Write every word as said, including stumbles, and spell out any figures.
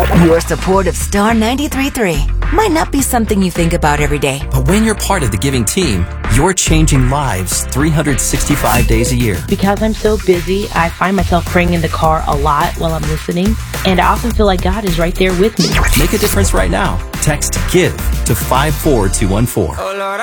Your support of Star ninety-three point three might not be something you think about every day. But when you're part of the giving team, you're changing lives three hundred sixty-five days a year. Because I'm so busy, I find myself praying in the car a lot while I'm listening, and I often feel like God is right there with me. Make a difference right now. Text GIVE to five four two one four.